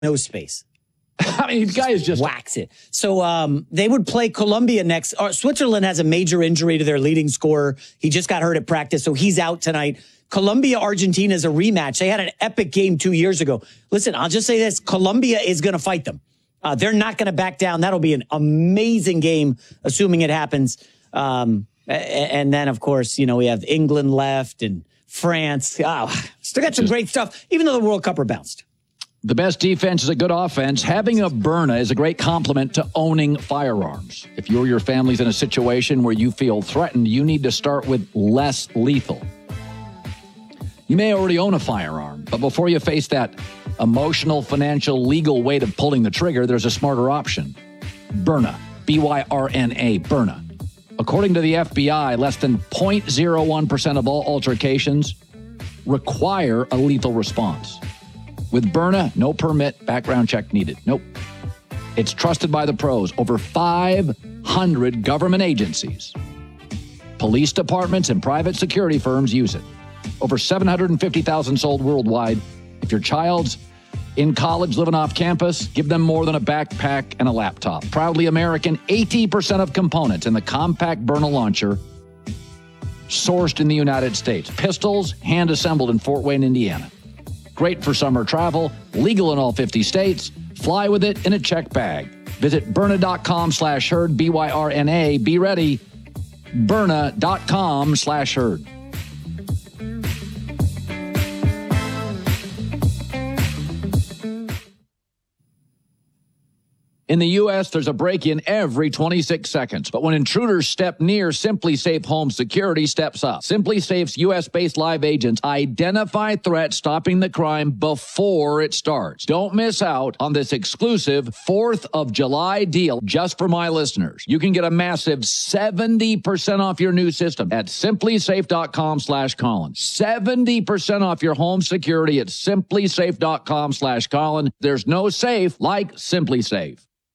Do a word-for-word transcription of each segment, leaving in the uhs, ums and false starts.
no space. I mean, the guy is just wax it. So um, they would play Colombia next. Or Switzerland has a major injury to their leading scorer. He just got hurt at practice, so he's out tonight. Colombia, Argentina is a rematch. They had an epic game two years ago. Listen, I'll just say this. Colombia is going to fight them. Uh, they're not going to back down. That'll be an amazing game, assuming it happens. Um, and then, of course, you know, we have England left and France. Oh, still got some great stuff, even though the World Cup are bounced. The best defense is a good offense. Having a Byrna is a great complement to owning firearms. If you or your family's in a situation where you feel threatened, you need to start with less lethal. You may already own a firearm, but before you face that emotional, financial, legal weight of pulling the trigger, there's a smarter option. Byrna. B Y R N A. Byrna. According to the F B I, less than zero point zero one percent of all altercations require a lethal response. With Byrna, no permit, background check needed. Nope. It's trusted by the pros. Over five hundred government agencies, police departments, and private security firms use it. Over seven hundred fifty thousand sold worldwide. If your child's in college living off campus, give them more than a backpack and a laptop. Proudly American, eighty percent of components in the compact Byrna launcher sourced in the United States. Pistols, hand-assembled in Fort Wayne, Indiana. Great for summer travel, legal in all fifty states. Fly with it in a check bag. Visit Byrna.com slash herd, B Y R N A. Be ready. Byrna.com slash herd. In the U S, there's a break-in every twenty-six seconds. But when intruders step near, SimpliSafe Home Security steps up. SimpliSafe's U S-based live agents identify threats, stopping the crime before it starts. Don't miss out on this exclusive fourth of July deal just for my listeners. You can get a massive seventy percent off your new system at SimpliSafe.com slash Colin. seventy percent off your home security at SimpliSafe.com slash Colin. There's no safe like SimpliSafe.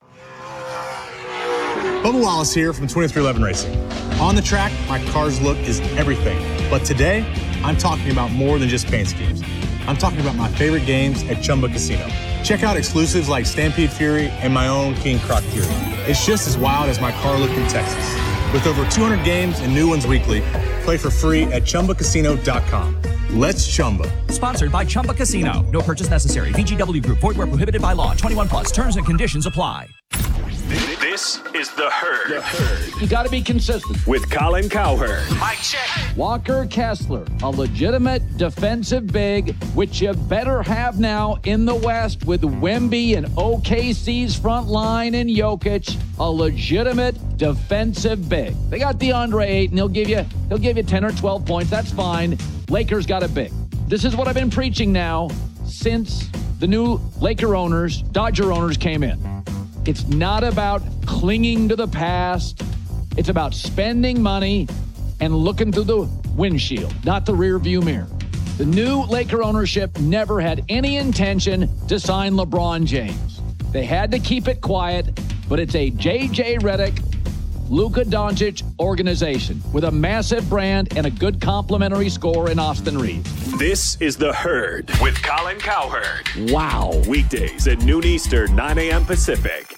Bubba Wallace here from twenty-three eleven Racing. On the track, my car's look is everything. But today, I'm talking about more than just paint schemes. I'm talking about my favorite games at Chumba Casino. Check out exclusives like Stampede Fury and my own King Croc Fury. It's just as wild as my car look in Texas. With over two hundred games and new ones weekly, play for free at Chumba Casino dot com. Let's Chumba. Sponsored by Chumba Casino. No purchase necessary. V G W Group. Void where prohibited by law. twenty-one plus. Terms and conditions apply. This is The Herd. The Herd. You got to be consistent. With Colin Cowherd. Mic check. Walker Kessler, a legitimate defensive big, which you better have now in the West with Wemby and O K C's front line and Jokic, a legitimate defensive big. They got DeAndre Ayton. He'll give you, he'll give you ten or twelve points. That's fine. Lakers got a big. This is what I've been preaching now since the new Laker owners, Dodger owners came in. It's not about clinging to the past. It's about spending money and looking through the windshield, not the rear view mirror. The new Laker ownership never had any intention to sign LeBron James. They had to keep it quiet, but it's a J J Redick, Luka Doncic organization with a massive brand and a good complimentary score in Austin Reeves. This is The Herd with Colin Cowherd. Wow. Weekdays at noon Eastern, nine a.m. Pacific.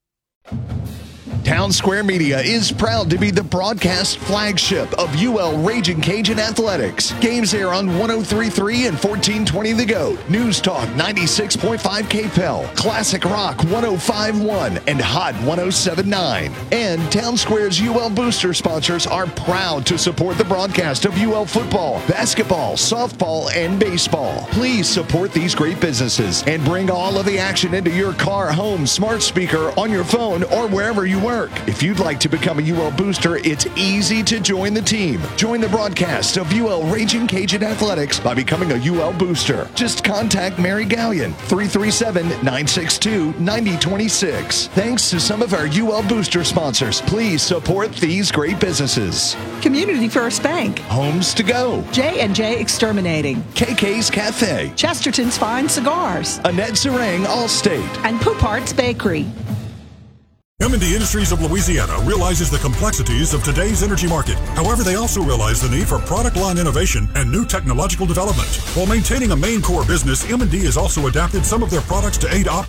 Town Square Media is proud to be the broadcast flagship of U L Raging Cajun Athletics. Games air on one oh three point three and fourteen twenty The Goat, News Talk ninety-six point five K P E L, Classic Rock one oh five point one, and Hot one oh seven point nine. And Town Square's U L Booster sponsors are proud to support the broadcast of U L football, basketball, softball, and baseball. Please support these great businesses and bring all of the action into your car, home, smart speaker, on your phone, or wherever you work. If you'd like to become a U L Booster, it's easy to join the team. Join the broadcast of U L Raging Cajun Athletics by becoming a U L Booster. Just contact Mary Gallion, three three seven, nine six two, nine oh two six. Thanks to some of our U L Booster sponsors, please support these great businesses. Community First Bank. Homes to Go. J and J Exterminating. K K's Cafe. Chesterton's Fine Cigars. Annette Serang Allstate. And Poop Hearts Bakery. M and D Industries of Louisiana realizes the complexities of today's energy market. However, they also realize the need for product line innovation and new technological development. While maintaining a main core business, M and D has also adapted some of their products to aid op